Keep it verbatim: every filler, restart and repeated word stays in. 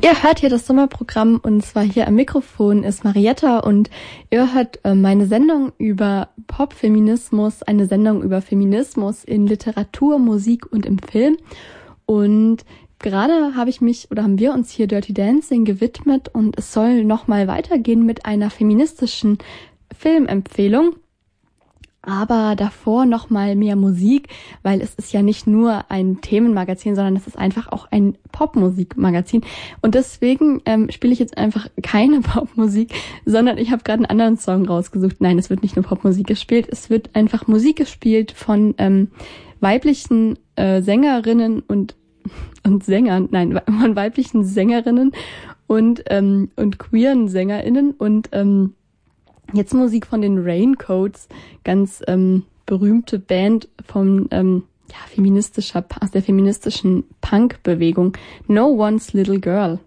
Ihr hört hier das Sommerprogramm und zwar hier am Mikrofon ist Marietta und ihr hört äh, meine Sendung über Popfeminismus, eine Sendung über Feminismus in Literatur, Musik und im Film. Und gerade habe ich mich oder haben wir uns hier Dirty Dancing gewidmet und es soll nochmal weitergehen mit einer feministischen Filmempfehlung. Aber davor noch mal mehr Musik, weil es ist ja nicht nur ein Themenmagazin, sondern es ist einfach auch ein Popmusikmagazin. Und deswegen ähm, spiele ich jetzt einfach keine Popmusik, sondern ich habe gerade einen anderen Song rausgesucht. Nein, es wird nicht nur Popmusik gespielt, es wird einfach Musik gespielt von ähm, weiblichen äh, Sängerinnen und und Sängern, nein, von weiblichen Sängerinnen und ähm, und queeren SängerInnen und ähm, jetzt Musik von den Raincoats, ganz ähm, berühmte Band von ähm, ja, feministischer, aus der feministischen Punk-Bewegung. No One's Little Girl.